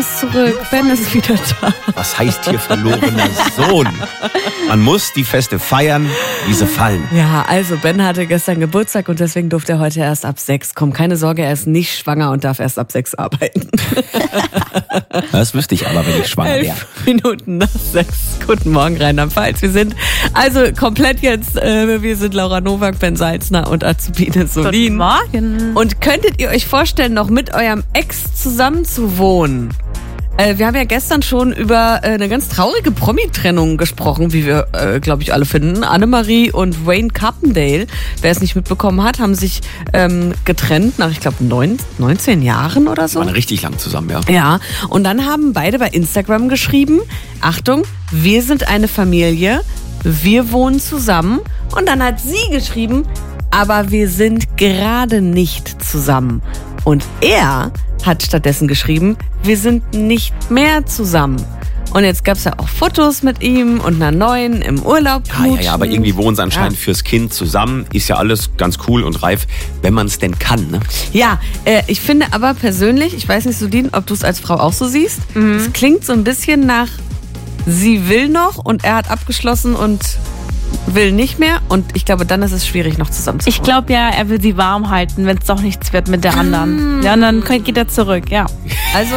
Zurück, Ben ist wieder da. Was heißt hier verlorener Sohn? Man muss die Feste feiern, wie sie fallen. Ja, also Ben hatte gestern Geburtstag und deswegen durfte er heute erst ab 6 kommen. Keine Sorge, er ist nicht schwanger und darf erst ab 6 arbeiten. Das wüsste ich aber, wenn ich schwanger wäre. 11 Minuten nach 6. Guten Morgen, Rheinland-Pfalz. Wir sind also komplett jetzt, wir sind Laura Nowak, Ben Salzner und Azubine Solin. Guten Morgen. Und könntet ihr euch vorstellen, noch mit eurem Ex zusammen zu wohnen? Wir haben ja gestern schon über eine ganz traurige Promi-Trennung gesprochen, wie wir, glaube ich, alle finden. Annemarie und Wayne Carpendale, wer es nicht mitbekommen hat, haben sich getrennt nach, ich glaube, 19 Jahren oder so. Wir waren richtig lang zusammen, ja. Ja, und dann haben beide bei Instagram geschrieben, Achtung, wir sind eine Familie, wir wohnen zusammen. Und dann hat sie geschrieben, aber wir sind gerade nicht zusammen. Und er hat stattdessen geschrieben, wir sind nicht mehr zusammen. Und jetzt gab es ja auch Fotos mit ihm und einer neuen im Urlaub. Ja, aber irgendwie wohnen sie anscheinend fürs Kind zusammen. Ist ja alles ganz cool und reif, wenn man es denn kann, ne? Ja, ich finde aber persönlich, ich weiß nicht, Solin, ob du es als Frau auch so siehst, es klingt so ein bisschen nach, sie will noch und er hat abgeschlossen und will nicht mehr. Und ich glaube, dann ist es schwierig, noch zusammen zu wohnen. Ich glaube ja, er will sie warm halten, wenn es doch nichts wird mit der anderen. Ja, und dann geht er zurück, ja. Also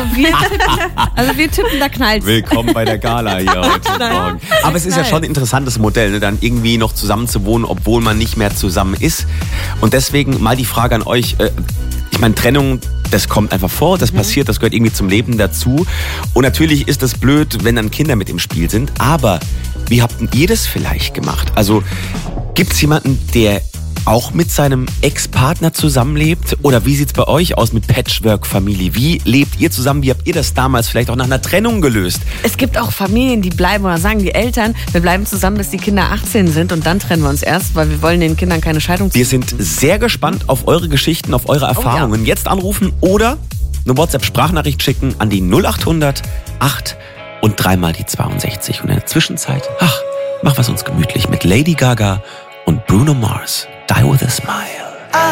wir tippen, da knallt's. Willkommen bei der Gala hier heute Morgen. Aber es ist ja schon ein interessantes Modell, ne? Dann irgendwie noch zusammen zu wohnen, obwohl man nicht mehr zusammen ist. Und deswegen mal die Frage an euch. Ich meine, Trennung, das kommt einfach vor, das passiert, das gehört irgendwie zum Leben dazu. Und natürlich ist es blöd, wenn dann Kinder mit im Spiel sind. Aber wie habt ihr das vielleicht gemacht? Also gibt's jemanden, der auch mit seinem Ex-Partner zusammenlebt? Oder wie sieht's bei euch aus mit Patchwork-Familie? Wie lebt ihr zusammen? Wie habt ihr das damals vielleicht auch nach einer Trennung gelöst? Es gibt auch Familien, die bleiben oder sagen die Eltern, wir bleiben zusammen, bis die Kinder 18 sind und dann trennen wir uns erst, weil wir wollen den Kindern keine Scheidung Wir sind sehr gespannt auf eure Geschichten, auf eure Erfahrungen. ja. Jetzt anrufen oder eine WhatsApp-Sprachnachricht schicken an die 0800 8 und 3 mal die 62. Und in der Zwischenzeit, machen wir es uns gemütlich mit Lady Gaga und Bruno Mars. Die with a Smile.